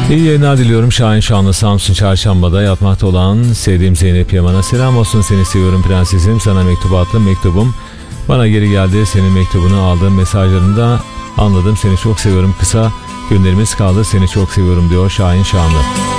İyi yayınlar diliyorum. Şahin Şanlı Samsun Çarşamba'da yatmakta olan sevdiğim Zeynep Yaman'a selam olsun. Seni seviyorum prensesim. Sana mektup attım. Mektubum bana geri geldi. Senin mektubunu aldığım mesajlarında anladım. Seni çok seviyorum. Kısa günlerimiz kaldı. Seni çok seviyorum diyor Şahin Şanlı.